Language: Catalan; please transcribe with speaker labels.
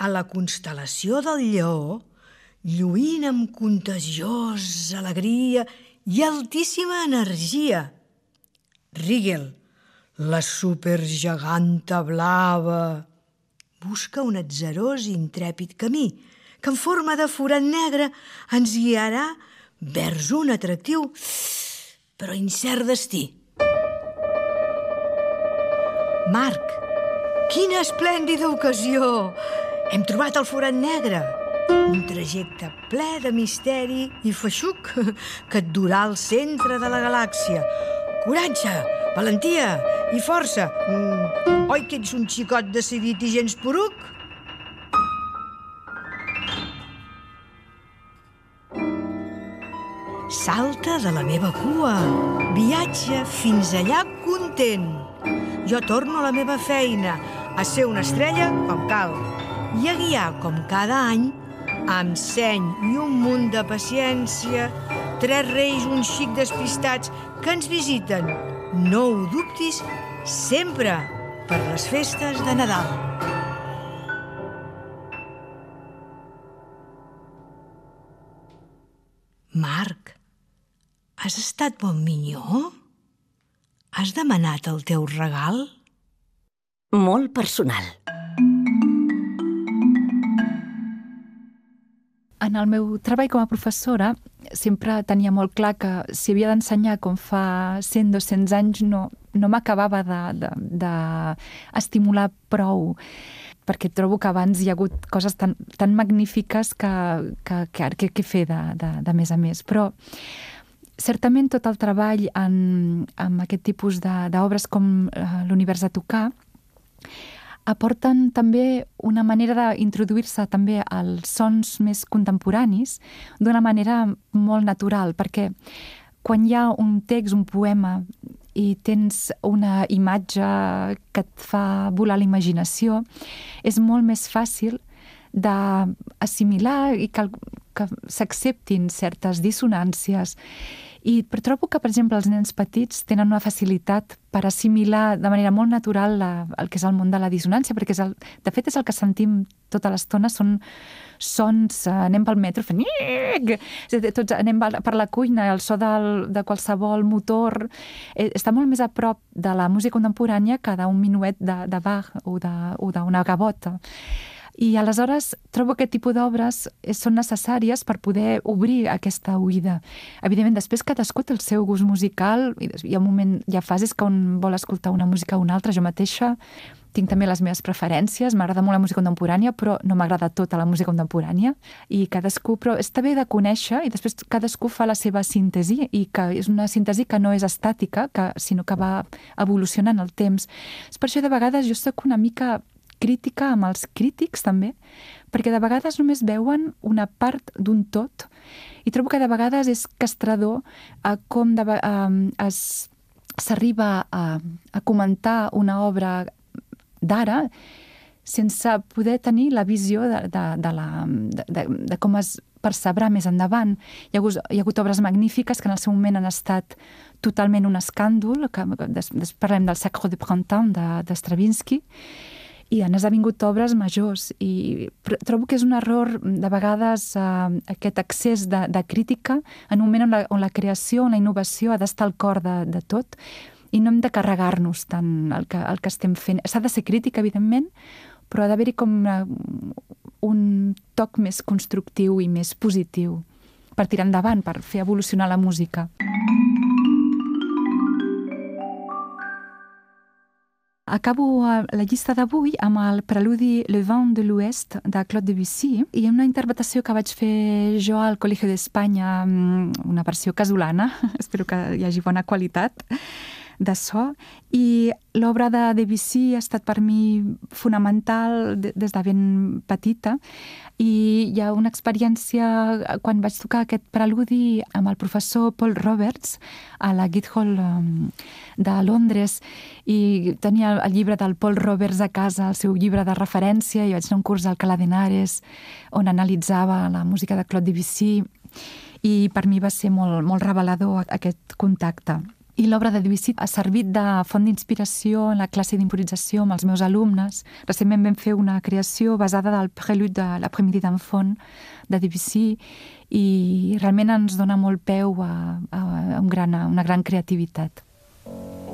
Speaker 1: a la constel·lació del Lleó, lluint amb contagiosa alegria i altíssima energia. Rigel, la supergeganta blava, busca un atzarós i intrèpid camí que en forma de forat negre ens guiarà vers un atractiu però incert destí. Marc, quina esplèndida ocasió! Hem trobat el forat negre, un trajecte ple de misteri i feixuc que et durà al centre de la galàxia. Coratge, valentia i força! Oi que ets un xicot decidit i gens poruc? Salta de la meva cua, viatja fins allà content. Jo torno a la meva feina, a ser una estrella com cal i a guiar com cada any, amb seny i un munt de paciència, 3 reis, un xic despistats que ens visiten, no ho dubtis, sempre per les festes de Nadal. Marc, has estat bon minyó? Has demanat el teu regal?
Speaker 2: Molt personal.
Speaker 3: En el meu treball com a professora sempre tenia molt clar que si havia d'ensenyar com fa 100-200 anys no m'acabava d'estimular prou, perquè trobo que abans hi ha hagut coses tan magnífiques que fer de més a més. Però certament tot el treball amb aquest tipus d'obres com l'Univers a tocar aporten també una manera d'introduir-se també als sons més contemporanis d'una manera molt natural, perquè quan hi ha un text, un poema, i tens una imatge que et fa volar la imaginació, és molt més fàcil d'assimilar i que s'acceptin certes dissonàncies. Però trobo que, per exemple, els nens petits tenen una facilitat per assimilar de manera molt natural el que és el món de la dissonància, perquè de fet és el que sentim tota l'estona, són sons, anem pel metro fent... Tots anem per la cuina, el so de qualsevol motor està molt més a prop de la música contemporània que d'un minuet de Bach o d'una gavota. I aleshores trobo que aquest tipus d'obres són necessàries per poder obrir aquesta oïda. Evidentment, després cadascú té el seu gust musical, hi ha fases que un vol escoltar una música o una altra. Jo mateixa tinc també les meves preferències, m'agrada molt la música contemporània, però no m'agrada tota la música contemporània. Però està bé de conèixer i després cadascú fa la seva síntesi, i que és una síntesi que no és estàtica, sinó que va evolucionant el temps. És per això de vegades jo soc una mica crítica amb els crítics també, perquè de vegades només veuen una part d'un tot i trobo que de vegades és castrador com s'arriba a comentar una obra d'ara sense poder tenir la visió de com es percebrà més endavant. Hi ha hagut obres magnífiques que en el seu moment han estat totalment un escàndol, després parlem del Sacre de Printemps de Stravinsky, i han esdevingut obres majors. I trobo que és un error, de vegades, aquest excés de crítica en un moment on la creació, on la innovació ha d'estar al cor de tot, i no hem de carregar-nos tant el que estem fent. S'ha de ser crític, evidentment, però ha d'haver-hi com un toc més constructiu i més positiu per tirar endavant, per fer evolucionar la música. Acabo la llista d'avui amb el preludi Le Vent de l'Ouest de Claude Debussy i una interpretació que vaig fer jo al Colegio d'Espanya, una versió casolana, espero que hi hagi bona qualitat de so, i l'obra de Debussy ha estat per mi fonamental des de ben petita, i hi ha una experiència quan vaig tocar aquest preludi amb el professor Paul Roberts a la Guildhall de Londres, i tenia el llibre del Paul Roberts a casa, el seu llibre de referència, i vaig anar a un curs al Alcalá de Henares on analitzava la música de Claude Debussy, i per mi va ser molt, molt revelador aquest contacte. I l'obra de Debussy ha servit de font d'inspiració en la classe d'improvisació amb els meus alumnes. Recentment vam fer una creació basada del Prélude de l'après-midi d'enfant de Debussy i realment ens dona molt peu a una gran creativitat.